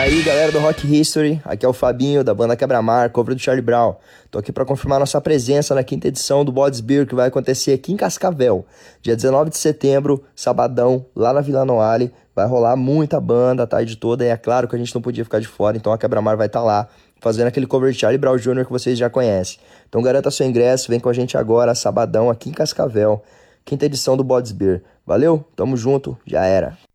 aí, galera do Rock History, aqui é o Fabinho, da banda Quebra-Mar, cover do Charlie Brown. Tô aqui para confirmar nossa presença na quinta edição do Bods Beer, que vai acontecer aqui em Cascavel, dia 19 de setembro, sabadão, lá na Vila Noale. Vai rolar muita banda a tarde toda, e é claro que a gente não podia ficar de fora, então a Quebra-Mar vai estar lá, fazendo aquele cover de Charlie Brown Jr. que vocês já conhecem. Então garanta seu ingresso, vem com a gente agora, sabadão, aqui em Cascavel, quinta edição do Bods Beer. Valeu, tamo junto, já era.